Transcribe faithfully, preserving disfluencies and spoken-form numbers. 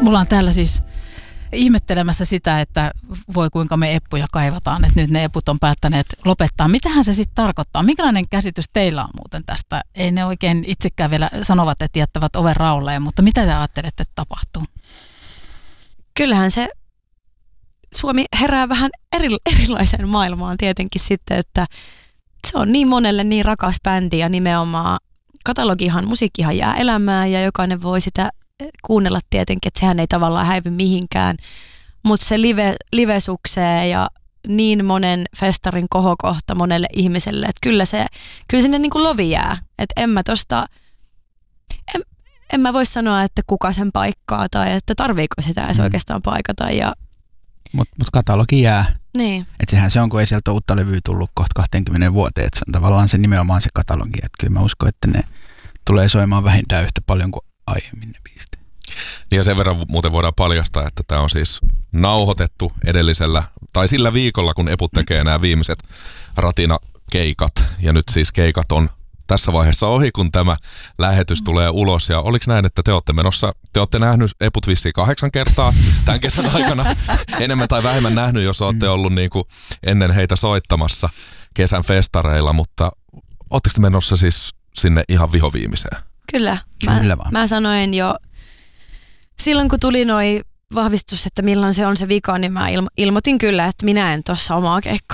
Mulla on täällä siis ihmettelemässä sitä, että voi kuinka me eppuja kaivataan, että nyt ne eput on päättäneet lopettaa. Mitähän se sitten tarkoittaa? Minkälainen käsitys teillä on muuten tästä? Ei ne oikein itsekään vielä sanovat, että jättävät oven raolleen, mutta mitä te ajattelette, että tapahtuu? Kyllähän se Suomi herää vähän eri, erilaiseen maailmaan tietenkin sitten, että se on niin monelle niin rakas bändi ja nimenomaan katalogihan, musiikkihan jää elämään ja jokainen voi sitä kuunnella tietenkin, että sehän ei tavallaan häivy mihinkään, mutta se live, live-suksee ja niin monen festarin kohokohta monelle ihmiselle, että kyllä, se, kyllä sinne niin kuin lovi jää, että en mä tosta, en, en mä voi sanoa, että kuka sen paikkaa tai että tarviiko sitä edes mm. oikeastaan paikata. Ja Mutta mut katalogi jää. Niin. Että sehän se on, kun ei sieltä ole uutta levyä tullut kohta kaksikymmentä vuoteen, että se on tavallaan se nimenomaan se katalogi, että kyllä mä uskon, että ne tulee soimaan vähintään yhtä paljon kuin aiemmin ne biisit. Niin ja sen verran muuten voidaan paljastaa, että tämä on siis nauhoitettu edellisellä, tai sillä viikolla, kun Eput tekee nämä viimeiset Ratina-keikat. Ja nyt siis keikat on tässä vaiheessa ohi, kun tämä lähetys tulee ulos. Ja oliko näin, että te olette menossa, te olette nähnyt Eput vissiin kahdeksan kertaa tämän kesän aikana. Enemmän tai vähemmän nähnyt, jos olette ollut niin kuin ennen heitä soittamassa kesän festareilla. Mutta ootteko te menossa siis sinne ihan vihoviimeiseen? Kyllä. Mä, Kyllä mä sanoin jo silloin, kun tuli noi vahvistus, että milloin se on se vika, niin mä ilmo- ilmoitin kyllä, että minä en tuossa omaa keikkaa